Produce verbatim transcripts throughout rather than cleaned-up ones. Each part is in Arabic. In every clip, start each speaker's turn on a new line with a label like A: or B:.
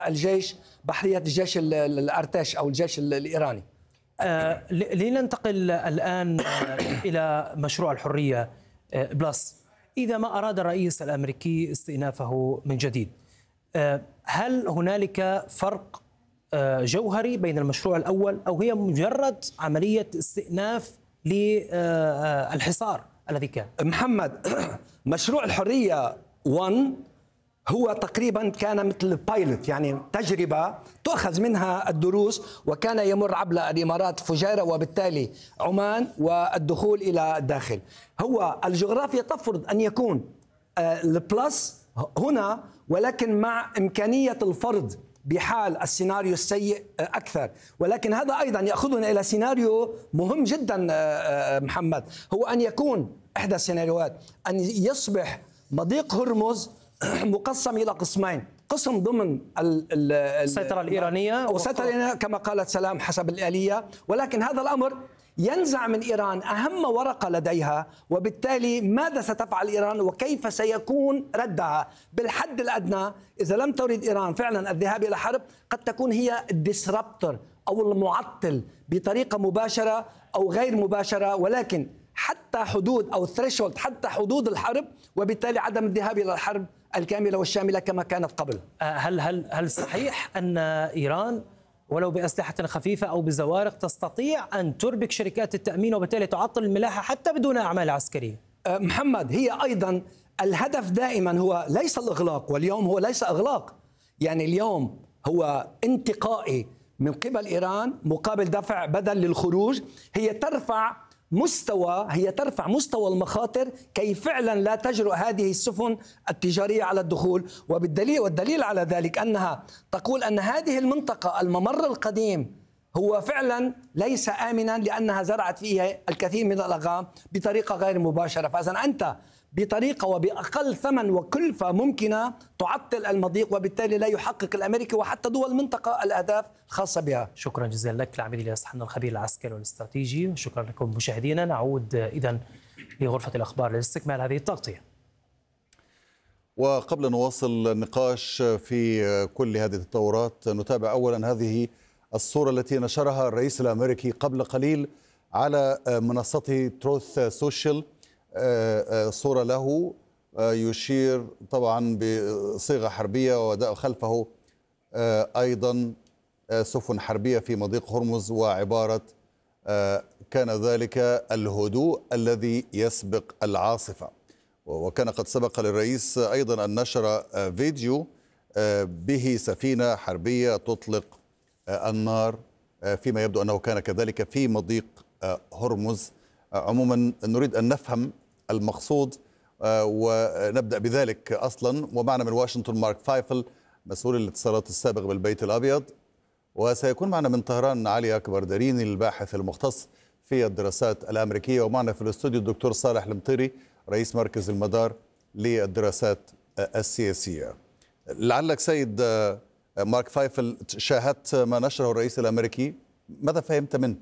A: الجيش بحرية الجيش الأرتش أو الجيش الإيراني.
B: آه لننتقل الآن آه إلى مشروع الحرية آه بلس. إذا ما أراد الرئيس الأمريكي استئنافه من جديد، آه هل هنالك فرق آه جوهري بين المشروع الأول أو هي مجرد عملية استئناف للحصار الذي كان؟
A: محمد، مشروع الحرية واحد هو تقريبا كان مثل البايلوت، يعني تجربة تؤخذ منها الدروس، وكان يمر عبر الإمارات فجيرة وبالتالي عمان والدخول إلى الداخل. هو الجغرافيا تفرض أن يكون البلس هنا، ولكن مع إمكانية الفرض بحال السيناريو السيء أكثر. ولكن هذا أيضا يأخذنا إلى سيناريو مهم جدا محمد، هو أن يكون إحدى السيناريوهات أن يصبح مضيق هرمز مقسم إلى قسمين، قسم ضمن
B: السيطرة الإيرانية
A: والسيطرة كما قالت سلام حسب الآلية، ولكن هذا الأمر ينزع من إيران أهم ورقة لديها، وبالتالي ماذا ستفعل إيران وكيف سيكون ردها؟ بالحد الأدنى إذا لم تريد إيران فعلا الذهاب إلى حرب، قد تكون هي الديسربتر أو المعطل بطريقة مباشرة أو غير مباشرة، ولكن حتى حدود أو ثريشولد، حتى حدود الحرب، وبالتالي عدم الذهاب إلى الحرب الكاملة والشاملة كما كانت قبل.
B: هل هل هل صحيح أن إيران ولو بأسلحة خفيفة أو بزوارق تستطيع أن تربك شركات التأمين وبالتالي تعطل الملاحة حتى بدون أعمال عسكرية؟
A: محمد، هي أيضا الهدف دائما هو ليس الإغلاق، واليوم هو ليس إغلاق، يعني اليوم هو انتقائي من قبل إيران مقابل دفع بدل للخروج. هي ترفع مستوى هي ترفع مستوى المخاطر كي فعلا لا تجرؤ هذه السفن التجارية على الدخول، وبالدليل والدليل على ذلك أنها تقول أن هذه المنطقة الممر القديم هو فعلا ليس آمنا لأنها زرعت فيه الكثير من الأغام بطريقة غير مباشرة. فإذا أنت بطريقة وبأقل ثمن وكلفة ممكنة تعطل المضيق، وبالتالي لا يحقق الأمريكي وحتى دول المنطقة الأهداف الخاصة بها.
B: شكرا جزيلا لك العميد الياس حنون الخبير العسكري والاستراتيجي، شكرا لكم مشاهدينا. نعود إذن لغرفة الأخبار لاستكمال هذه التغطية.
C: وقبل أن نواصل النقاش في كل هذه التطورات، نتابع أولا هذه الصورة التي نشرها الرئيس الأمريكي قبل قليل على منصته تروث سوشيال، صورة له يشير طبعا بصيغة حربية وخلفه أيضا سفن حربية في مضيق هرمز، وعبارة كان ذلك الهدوء الذي يسبق العاصفة. وكان قد سبق للرئيس أيضا أن نشر فيديو به سفينة حربية تطلق النار، فيما يبدو أنه كان كذلك في مضيق هرمز. عموما نريد أن نفهم المقصود ونبدأ بذلك أصلا. ومعنا من واشنطن مارك فايفل مسؤول الاتصالات السابق بالبيت الأبيض، وسيكون معنا من طهران علي أكبر داريني الباحث المختص في الدراسات الأمريكية، ومعنا في الاستوديو الدكتور صالح المطيري رئيس مركز المدار للدراسات السياسية. لعلك سيد مارك فايفل شاهدت ما نشره الرئيس الأمريكي، ماذا فهمت منه؟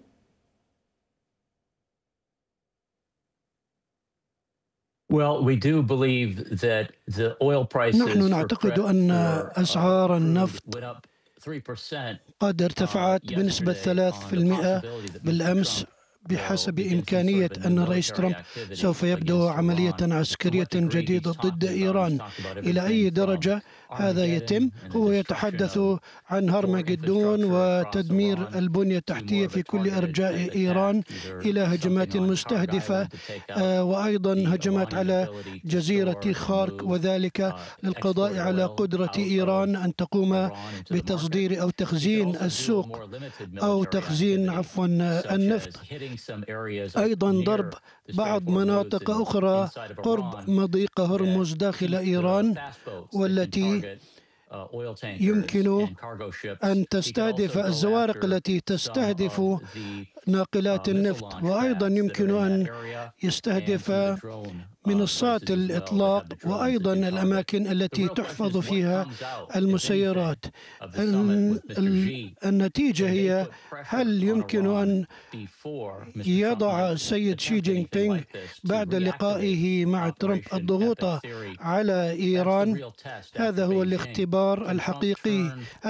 D: نحن نعتقد أن أسعار النفط قد ارتفعت بنسبة ثلاثة بالمئة بالأمس، بحسب إمكانية أن الرئيس ترامب سوف يبدأ عملية عسكرية جديدة ضد إيران. إلى أي درجة هذا يتم؟ هو يتحدث عن هرمجدون وتدمير البنية التحتية في كل أرجاء إيران إلى هجمات مستهدفة، وأيضا هجمات على جزيرة خارك، وذلك للقضاء على قدرة إيران أن تقوم بتصدير أو تخزين السوق أو تخزين عفوا النفط. أيضا ضرب بعض مناطق أخرى قرب مضيق هرمز داخل إيران، والتي يمكن أن تستهدف الزوارق التي تستهدف ناقلات النفط، وأيضا يمكن أن يستهدف منصات الإطلاق، وأيضا الأماكن التي تحفظ فيها المسيرات. النتيجة هي هل يمكن أن يضع السيد شي جين بينغ بعد لقائه مع ترامب الضغوط على إيران؟ هذا هو الاختبار الحقيقي.